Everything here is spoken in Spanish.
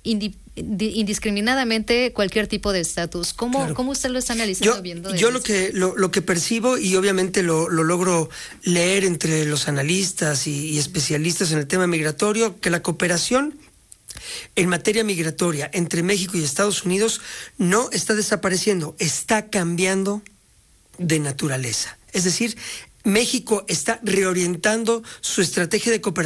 indiscriminadamente cualquier tipo de estatus. ¿Cómo usted lo está analizando viendo? Yo lo que percibo, y obviamente lo logro leer entre los analistas y especialistas en el tema migratorio, que la cooperación en materia migratoria entre México y Estados Unidos no está desapareciendo, está cambiando de naturaleza. Es decir, México está reorientando su estrategia de cooperación